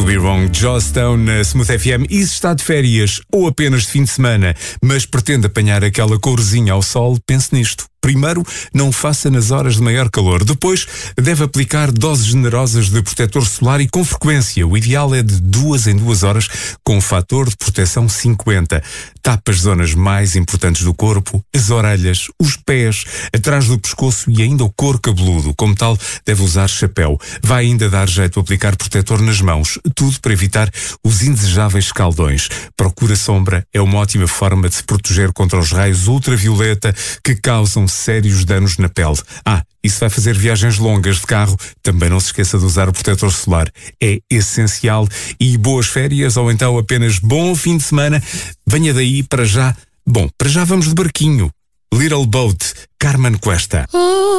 Be Wrong, Joss Stone na Smooth FM. E se está de férias ou apenas de fim de semana, mas pretende apanhar aquela corzinha ao sol, pense nisto. Primeiro, não o faça nas horas de maior calor. Depois, deve aplicar doses generosas de protetor solar e com frequência. O ideal é de 2 em 2 horas, com um fator de proteção 50. Tapa as zonas mais importantes do corpo, as orelhas, os pés, atrás do pescoço e ainda o couro cabeludo. Como tal, deve usar chapéu. Vai ainda dar jeito a aplicar protetor nas mãos. Tudo para evitar os indesejáveis escaldões. Procura sombra. É uma ótima forma de se proteger contra os raios ultravioleta que causam sérios danos na pele. E se vai fazer viagens longas de carro, também não se esqueça de usar o protetor solar. É essencial. E boas férias ou então apenas bom fim de semana. Venha daí para já. Bom, para já vamos de barquinho. Little Boat, Carmen Cuesta.